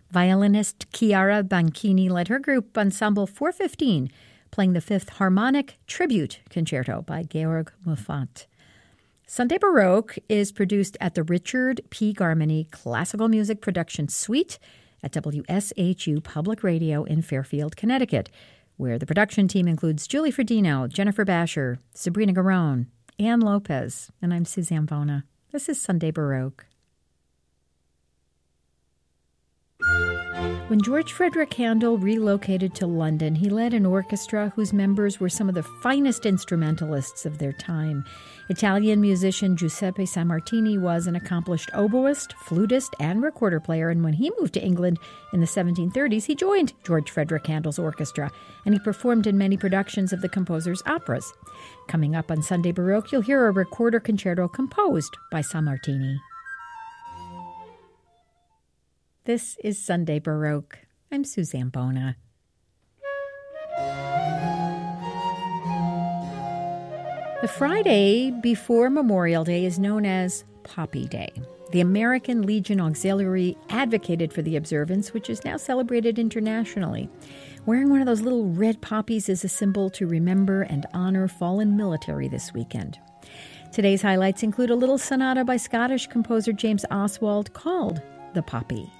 Violinist Chiara Banchini led her group Ensemble 415, playing the Fifth Harmonic Tribute Concerto by Georg Muffat. Sunday Baroque is produced at the Richard P. Garmany Classical Music Production Suite at WSHU Public Radio in Fairfield, Connecticut, where the production team includes Julie Fredino, Jennifer Basher, Sabrina Garone, Ann Lopez, and I'm Suzanne Bona. This is Sunday Baroque. When George Frederick Handel relocated to London, he led an orchestra whose members were some of the finest instrumentalists of their time. Italian musician Giuseppe Sammartini was an accomplished oboist, flutist, and recorder player, and when he moved to England in the 1730s, he joined George Frederick Handel's orchestra, and he performed in many productions of the composer's operas. Coming up on Sunday Baroque, you'll hear a recorder concerto composed by Sammartini. This is Sunday Baroque. I'm Suzanne Bona. The Friday before Memorial Day is known as Poppy Day. The American Legion Auxiliary advocated for the observance, which is now celebrated internationally. Wearing one of those little red poppies is a symbol to remember and honor fallen military this weekend. Today's highlights include a little sonata by Scottish composer James Oswald called The Poppy.